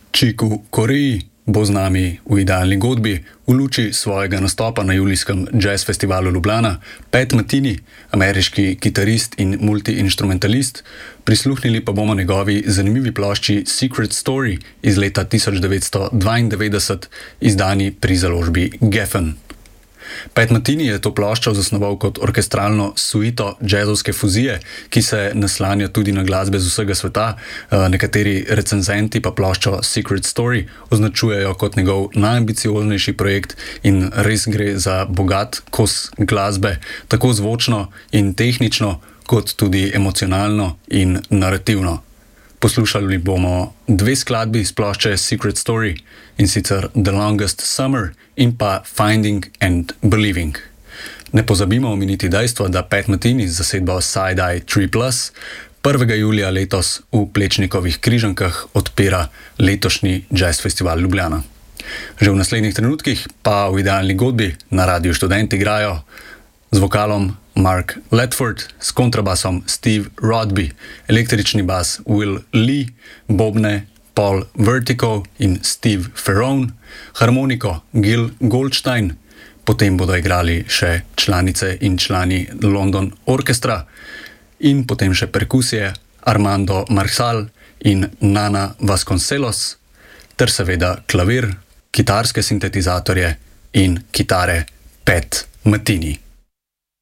Chiku Corea bo z nami v Idealni godbi v luči svojega nastopa na julijskem jazz festivalu Ljubljana. Pat Metheny, ameriški kitarist in multiinstrumentalist, prisluhnili pa bomo njegovi zanimivi plošči Secret Story iz leta 1992, izdani pri založbi Geffen. Pat Metheny je to ploščo zasnoval kot orkestralno suito jazzovske fuzije, ki se naslanja tudi na glasbe z vsega sveta. Nekateri recenzenti pa ploščo Secret Story označujejo kot njegov najambicioznejši projekt in res gre za bogat kos glasbe, tako zvočno in tehnično, kot tudi emocionalno in narativno. Poslušali bomo dve skladbi z plošče Secret Story, in sicer The Longest Summer in pa Finding and Believing. Ne pozabimo omeniti dejstva, da Pat Metheny z zasedbo Side-Eye 3+, 1. julija letos v Plečnikovih Križankah odpira letošnji Jazz Festival Ljubljana. Že v naslednjih trenutkih pa v Idealni godbi na Radiu Študent igrajo z vokalom Mark Ledford, s kontrabasom Steve Rodby, električni bas Will Lee, bobne Paul Vertigo in Steve Ferrone, harmoniko Gil Goldstein, potem bodo igrali še članice in člani London Orchestra in potem še perkusije Armando Marsal in Nana Vasconcelos, ter seveda klavir, kitarske sintetizatorje in kitare Pat Metheny.